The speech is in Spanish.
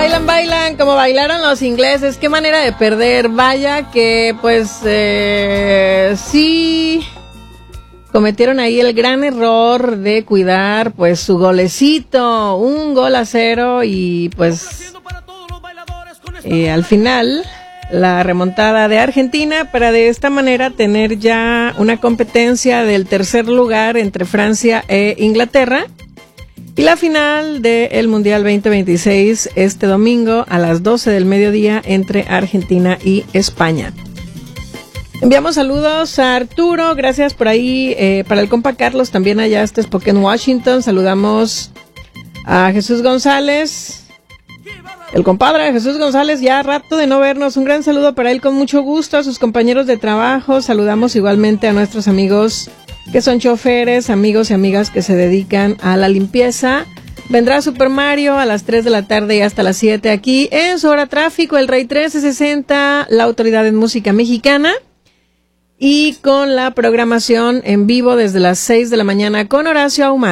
Bailan como bailaron los ingleses. Qué manera de perder. Vaya que pues sí cometieron ahí el gran error de cuidar pues su golecito, 1-0 y pues al final la remontada de Argentina para de esta manera tener ya una competencia del tercer lugar entre Francia e Inglaterra. Y la final del Mundial 2026 este domingo a las 12 del mediodía entre Argentina y España. Enviamos saludos a Arturo, gracias por ahí, para el compa Carlos, también allá hasta Spokane, Washington. Saludamos a Jesús González, el compadre Jesús González, ya rato de no vernos. Un gran saludo para él con mucho gusto, a sus compañeros de trabajo. Saludamos igualmente a nuestros amigos que son choferes, amigos y amigas que se dedican a la limpieza. Vendrá Super Mario a las 3 de la tarde y hasta las 7 aquí en su hora tráfico, el Rey 1360, la autoridad en música mexicana, y con la programación en vivo desde las 6 de la mañana con Horacio Ahumada.